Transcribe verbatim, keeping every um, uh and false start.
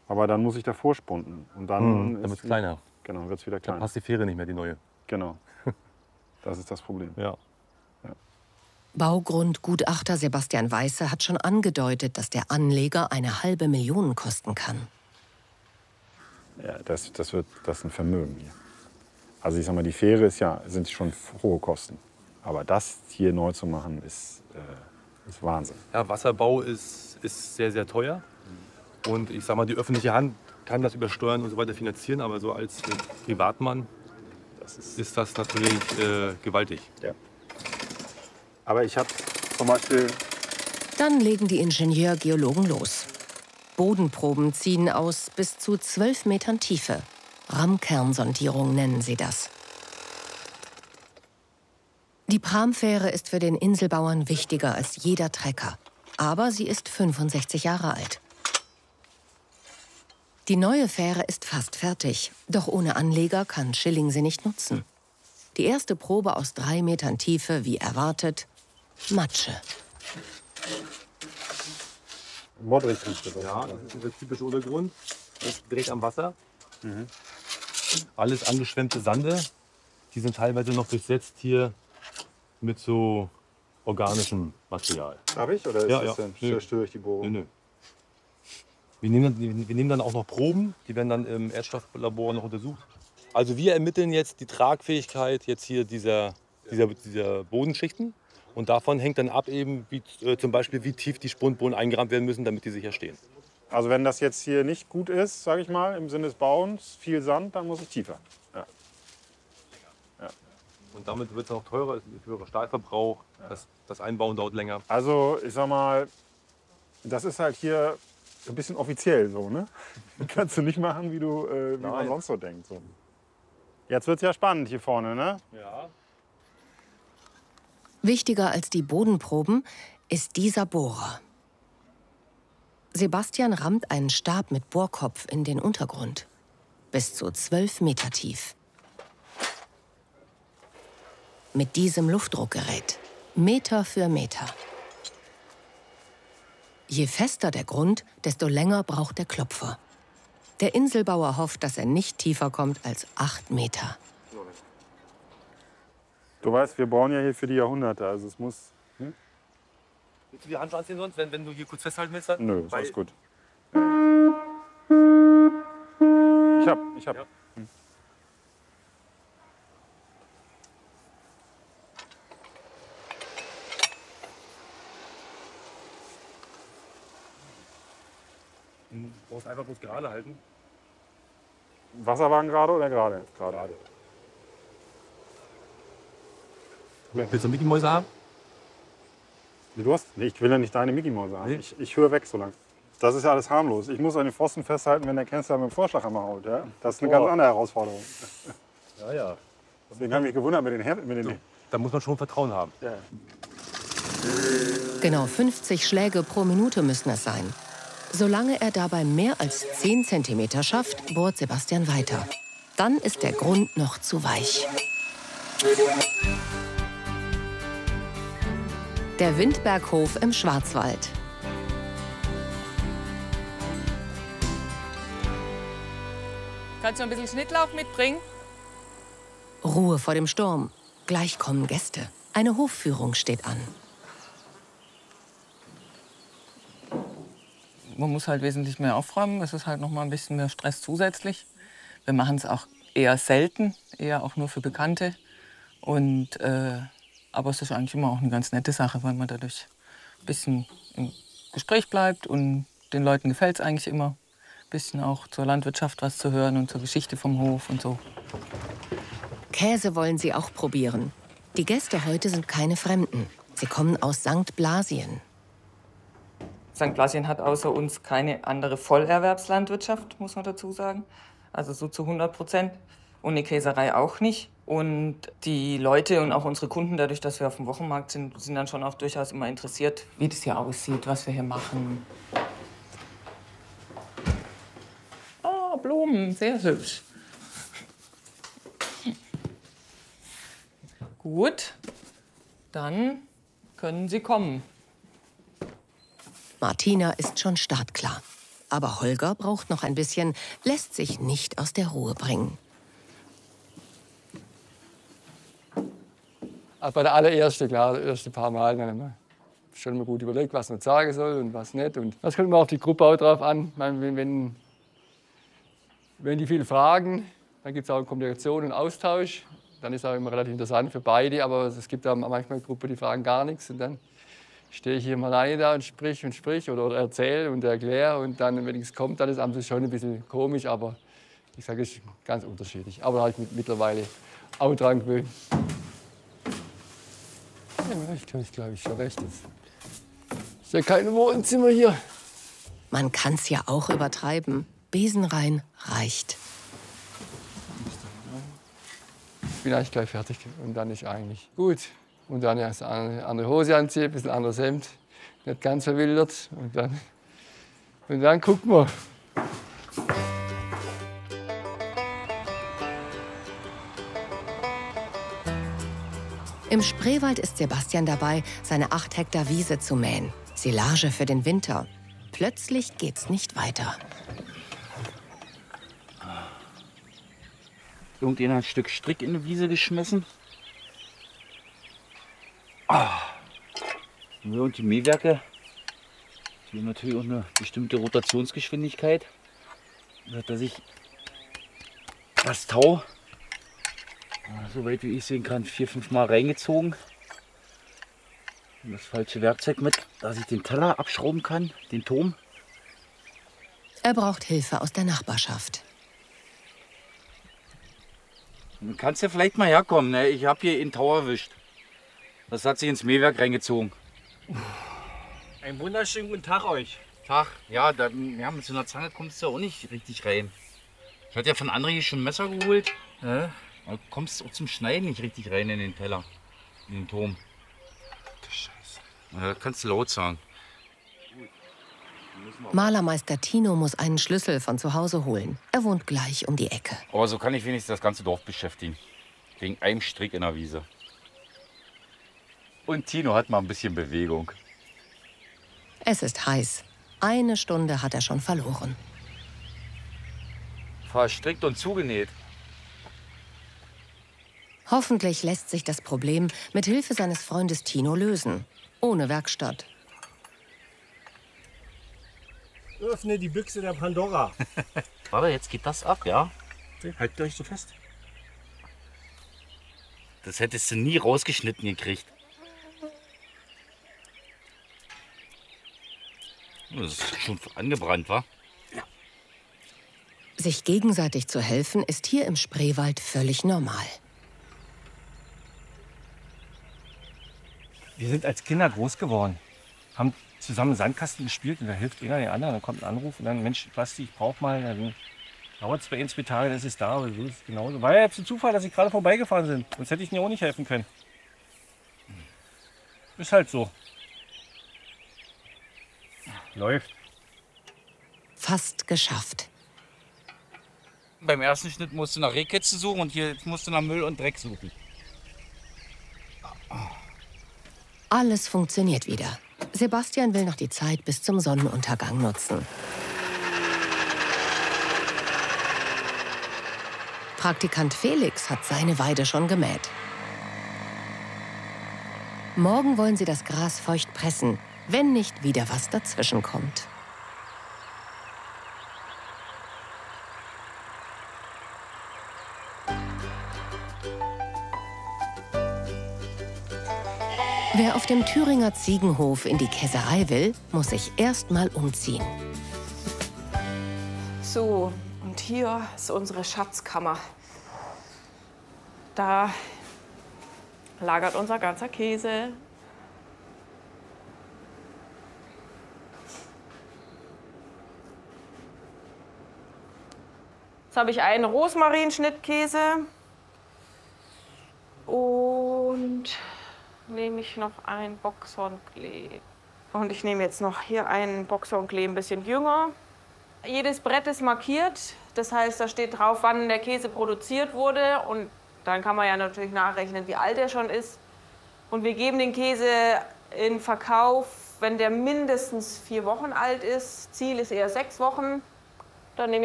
Aber dann muss ich davor spunten. Und dann Hm, dann ist wird es kleiner. Genau, wird es wieder Dann kleiner. passt die Fähre nicht mehr, die neue. Genau. Das ist das Problem. Ja. Ja. Baugrundgutachter Sebastian Weiße hat schon angedeutet, dass der Anleger eine halbe Million kosten kann. Ja, das, das wird das ist ein Vermögen hier. Also ich sag mal, die Fähre ist ja, sind schon hohe Kosten. Aber das hier neu zu machen, ist, äh, ist Wahnsinn. Ja, Wasserbau ist, ist sehr, sehr teuer. Und ich sag mal, die öffentliche Hand kann das über Steuern und so weiter finanzieren. Aber so als Privatmann Das ist, ist das natürlich äh, gewaltig. ja. Aber ich habe zum Beispiel... Dann legen die Ingenieurgeologen los. Bodenproben ziehen aus bis zu zwölf Metern Tiefe. Rammkernsondierung nennen sie das. Die Pramfähre ist für den Inselbauern wichtiger als jeder Trecker. Aber sie ist fünfundsechzig Jahre alt. Die neue Fähre ist fast fertig. Doch ohne Anleger kann Schilling sie nicht nutzen. Die erste Probe aus drei Metern Tiefe, wie erwartet, Matsche. Modrig. Ja, das ist der typische Untergrund. Das ist direkt am Wasser. Mhm. Alles angeschwemmte Sande. Die sind teilweise noch durchsetzt hier mit so organischem Material. Darf ich? Oder ist Ja, das ja. dann Nö. zerstöre ich die Bohrung? Nö, nö. Wir nehmen, dann, wir nehmen dann auch noch Proben, die werden dann im Erdstofflabor noch untersucht. Also wir ermitteln jetzt die Tragfähigkeit jetzt hier dieser, dieser, dieser Bodenschichten. Und davon hängt dann ab, eben wie, äh, zum Beispiel, wie tief die Spundbohnen eingerammt werden müssen, damit die sicher stehen. Also wenn das jetzt hier nicht gut ist, sage ich mal, im Sinne des Bauens, viel Sand, dann muss ich tiefer. Ja. Ja. Und damit wird es auch teurer, es ist ein höherer Stahlverbrauch, Ja. das, das Einbauen dauert länger. Also ich sag mal, das ist halt hier ein bisschen offiziell so, ne? Kannst du nicht machen, wie, du, äh, wie man Nein. sonst so denkt. So. Jetzt wird es ja spannend hier vorne, ne? Ja. Wichtiger als die Bodenproben ist dieser Bohrer. Sebastian rammt einen Stab mit Bohrkopf in den Untergrund. Bis zu zwölf Meter tief. Mit diesem Luftdruckgerät. Meter für Meter. Je fester der Grund, desto länger braucht der Klopfer. Der Inselbauer hofft, dass er nicht tiefer kommt als acht Meter. Du weißt, wir bauen ja hier für die Jahrhunderte, also es muss... Hm? Willst du die Hand anziehen sonst, wenn, wenn du hier kurz festhalten willst? Dann? Nö, ist Weil- alles gut. Ich hab, ich hab. Ja. Hm. Du brauchst einfach bloß gerade halten. Wasserwagen gerade oder gerade? Gerade. Willst du Mickey Mäuse haben? Du hast? Nee, ich will ja nicht deine Mickey Maus haben. Nee. Ich, ich höre weg so lang. Das ist ja alles harmlos. Ich muss an den Pfosten festhalten, wenn der Kennzeichen mit dem Vorschlaghammer haut. Ja? Das ist eine ganz Oh. andere Herausforderung. Ja, ja. Deswegen habe ich mich gewundert mit den Her mit den Da muss man schon Vertrauen haben. ja. Genau fünfzig Schläge pro Minute müssen es sein. Solange er dabei mehr als zehn Zentimeter schafft, bohrt Sebastian weiter. Dann ist der Grund noch zu weich. Der Windberghof im Schwarzwald. Kannst du ein bisschen Schnittlauch mitbringen? Ruhe vor dem Sturm. Gleich kommen Gäste. Eine Hofführung steht an. Man muss halt wesentlich mehr aufräumen. Es ist halt noch mal ein bisschen mehr Stress zusätzlich. Wir machen es auch eher selten, eher auch nur für Bekannte. Und, äh, aber es ist eigentlich immer auch eine ganz nette Sache, weil man dadurch ein bisschen im Gespräch bleibt und den Leuten gefällt es eigentlich immer. Ein bisschen auch zur Landwirtschaft was zu hören und zur Geschichte vom Hof und so. Käse wollen sie auch probieren. Die Gäste heute sind keine Fremden. Sie kommen aus Sankt Blasien. Sankt Blasien hat außer uns keine andere Vollerwerbslandwirtschaft, muss man dazu sagen. Also so zu hundert Prozent. Und eine Käserei auch nicht. Und die Leute und auch unsere Kunden, dadurch, dass wir auf dem Wochenmarkt sind, sind dann schon auch durchaus immer interessiert, wie das hier aussieht, was wir hier machen. Ah, Blumen, sehr hübsch. Gut, dann können Sie kommen. Martina ist schon startklar. Aber Holger braucht noch ein bisschen, lässt sich nicht aus der Ruhe bringen. Also bei der allerersten, klar, die ersten paar Mal, dann haben wir schon mal gut überlegt, was man sagen soll und was nicht. Und das kommt immer auf die Gruppe auch drauf an. Ich meine, wenn, wenn, wenn die viel fragen, dann gibt es auch Kommunikation und Austausch. Dann ist es auch immer relativ interessant für beide. Aber es gibt auch manchmal Gruppen, die fragen gar nichts. Und dann stehe ich hier mal alleine da und sprich und sprich oder, oder erzähle und erkläre. Und dann, wenn es kommt, dann ist es schon ein bisschen komisch. Aber ich sage, es ist ganz unterschiedlich. Aber da habe ich mich mittlerweile auch dran gewöhnt. Ja, ich glaube, ich, glaub, ich schon recht. Das ist ja kein Wohnzimmer hier. Man kann's ja auch übertreiben. Besen rein reicht. Ich bin eigentlich gleich fertig und dann ist eigentlich gut. Und dann erst eine andere Hose anziehen, ein bisschen anderes Hemd, nicht ganz verwildert. Und dann, und dann gucken wir. Im Spreewald ist Sebastian dabei, seine acht Hektar Wiese zu mähen. Silage für den Winter. Plötzlich geht's nicht weiter. Irgendjemand hat ein Stück Strick in die Wiese geschmissen. Ah. Und die Mähwerke, die haben natürlich auch eine bestimmte Rotationsgeschwindigkeit. Dass ich das Tau, soweit wie ich sehen kann, vier, fünf Mal reingezogen. Und das falsche Werkzeug mit, dass ich den Teller abschrauben kann, den Turm. Er braucht Hilfe aus der Nachbarschaft. Dann kannst du vielleicht mal herkommen, ne? Ich habe hier einen Tau erwischt. Das hat sich ins Mähwerk reingezogen. Einen wunderschönen guten Tag euch. Tag, ja, da, ja, mit so einer Zange kommst du auch nicht richtig rein. Ich hatte ja von André hier schon ein Messer geholt. Ja, da kommst du auch zum Schneiden nicht richtig rein in den Teller, in den Turm. Du Scheiße. Ja, kannst du laut sagen. Malermeister Tino muss einen Schlüssel von zu Hause holen. Er wohnt gleich um die Ecke. Aber so kann ich wenigstens das ganze Dorf beschäftigen. Wegen einem Strick in der Wiese. Und Tino hat mal ein bisschen Bewegung. Es ist heiß. Eine Stunde hat er schon verloren. Verstrickt und zugenäht. Hoffentlich lässt sich das Problem mit Hilfe seines Freundes Tino lösen. Ohne Werkstatt. Öffne die Büchse der Pandora. Warte, jetzt geht das ab, ja? Haltet euch so fest. Das hättest du nie rausgeschnitten gekriegt. Das ist schon angebrannt, wa? Sich gegenseitig zu helfen, ist hier im Spreewald völlig normal. Wir sind als Kinder groß geworden, haben zusammen Sandkasten gespielt und da hilft einer den anderen, dann kommt ein Anruf und dann, Mensch, Basti, ich brauch mal, dann dauert es bei ein, zwei Tage, dann ist es da, aber so ist es genauso. War ja jetzt ein Zufall, dass sie gerade vorbeigefahren sind, sonst hätte ich ihnen auch nicht helfen können. Ist halt so. Läuft. Fast geschafft. Beim ersten Schnitt musst du nach Rehkitze suchen und hier musst du nach Müll und Dreck suchen. Alles funktioniert wieder. Sebastian will noch die Zeit bis zum Sonnenuntergang nutzen. Praktikant Felix hat seine Weide schon gemäht. Morgen wollen sie das Gras feucht pressen, wenn nicht wieder was dazwischen kommt. Wer auf dem Thüringer Ziegenhof in die Käserei will, muss sich erst mal umziehen. So, und hier ist unsere Schatzkammer. Da lagert unser ganzer Käse. Jetzt habe ich einen Rosmarinschnittkäse und nehme ich noch ein Boxhornklee. Und ich nehme jetzt noch hier einen Boxhornklee, ein bisschen jünger. Jedes Brett ist markiert, das heißt, da steht drauf, wann der Käse produziert wurde. Und dann kann man ja natürlich nachrechnen, wie alt er schon ist. Und wir geben den Käse in Verkauf wenn der mindestens vier Wochen alt ist, Ziel ist eher sechs Wochen, dann nehme ich